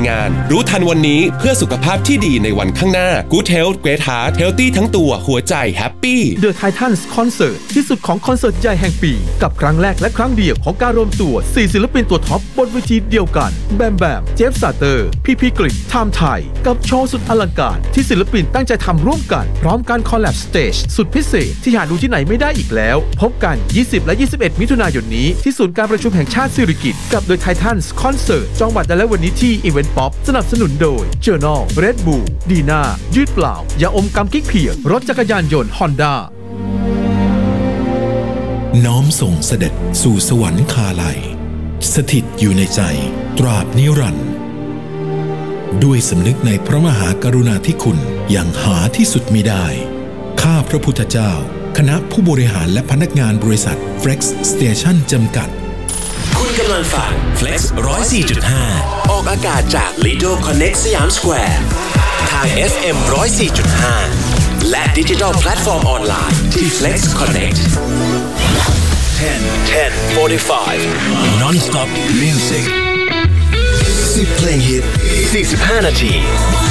งานรู้ทันวันนี้เพื่อสุขภาพที่ดีในวันข้างหน้า Good Health Great Heart Healthy ทั้งตัวหัวใจแฮปปี้ The Titans Concert ที่สุดของคอนเสิร์ตใหญ่แห่งปีกับครั้งแรกและครั้งเดียวของการรวมตัว4ศิลปินตัวท็อปบนเวทีเดียวกันแบมแบมเจฟซาเตอร์พี่กฤษไทม์ไทยกับโชว์สุดอลังการที่ศิลปินตั้งใจทำร่วมกันพร้อมการคอลแลบสเตจสุดพิเศษที่หาดูที่ไหนไม่ได้อีกแล้วพบกัน20และ21มิถุนายนนี้ที่ศูนย์การประชุมแห่งชาติสิริกิติ์กับ The Titans Concert จองบัตรได้แล้ววันนี้ที่ Event Pop สนับสนุนโดย Journal Red Bull ดีน่ายืดเปล่ายาอมกำกิ๊กเพียงรถจักรยานยนต์ Honda น้อมส่งเสด็จสู่สวรรคาลัยสถิตอยู่ในใจตราบนิรันดร์ด้วยสำนึกในพระมหากรุณาธิคุณอย่างหาที่สุดมิได้ข้าพระพุทธเจ้าคณะผู้บริหารและพนักงานบริษัท Flex Station จำกัดคุณกำลังฟัง Flex 104.5 ออกอากาศจาก Lido Connect สยามสแควร์ทาง FM 104.5 และดิจิทัลแพลตฟอร์มออนไลน์ที่ Flex Connect 10:45 Non-stop music 10 เพลงฮิต 45 นาที